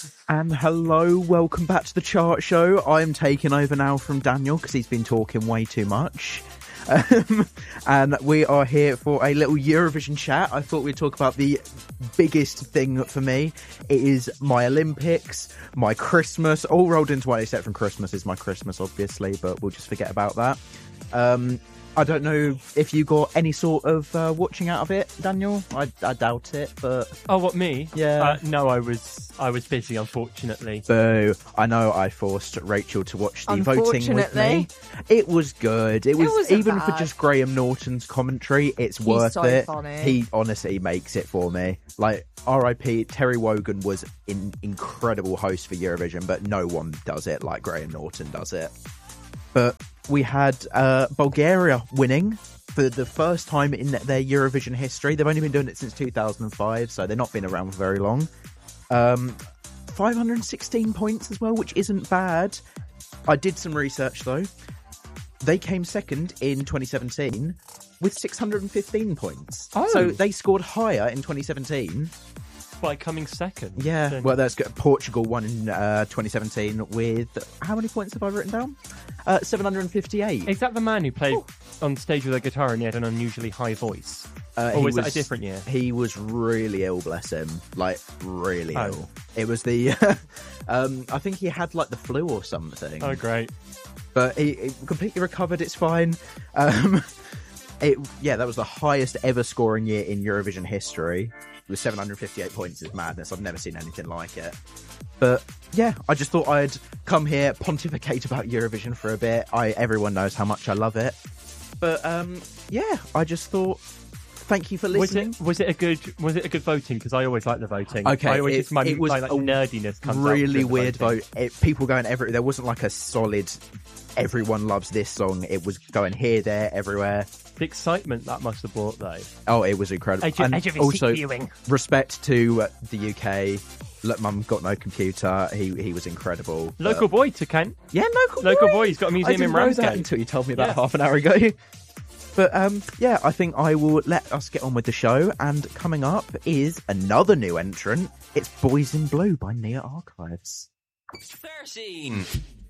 And hello, welcome back to the Chart Show. I'm taking over now from Daniel because he's been talking way too much. And we are here for a little Eurovision chat. I thought we'd talk about the biggest thing for me. It is my Olympics, my Christmas, all rolled into one, except from Christmas is my Christmas, obviously, but we'll just forget about that. I don't know if you got any sort of watching out of it, Daniel. I doubt it, but... Oh, what, me? Yeah. No, I was busy, unfortunately. Boo. I know I forced Rachel to watch the voting with me. It was good. It was even bad. for just Graham Norton's commentary, it's worth so it. funny. He honestly makes it for me. Like, R.I.P. Terry Wogan was an incredible host for Eurovision, but no one does it like Graham Norton does it. But we had Bulgaria winning for the first time in their Eurovision history. They've only been doing it since 2005, so they've not been around for very long. 516 points as well, which isn't bad. I did some research, though. They came second in 2017 with 615 points. Oh. So they scored higher in 2017. By coming second. Yeah, Then- well, that's good. Portugal won in 2017 with... How many points have I written down? 758. Is that the man who played on stage with a guitar and he had an unusually high voice? Or was that a different year? He was really ill, bless him. Like, really Oh. ill. It was the... I think he had, like, the flu or something. Oh, great. But he completely recovered, it's fine. That was the highest ever scoring year in Eurovision history. With 758 points is madness. I've never seen anything like it. But yeah, I just thought I'd come here, pontificate about Eurovision for a bit. Everyone knows how much I love it. But I just thought, thank you for listening. Was it a good voting? Because I always like the voting. Okay, I always just it was like a nerdiness comes out really through the weird voting. vote. People going there wasn't like a solid. Everyone loves this song. It was going here, there, everywhere. The excitement that must have brought, though. Oh, it was incredible. Edge of also, viewing. respect to the UK. Look, Mum got no computer. He was incredible. Local boy to Kent. Yeah, Local boy. He's got a museum I in didn't know that Ramsgate. until you told me about Yeah. half an hour ago. But I think I will let us get on with the show. And coming up is another new entrant. It's Boys in Blue by Nia Archives. 13.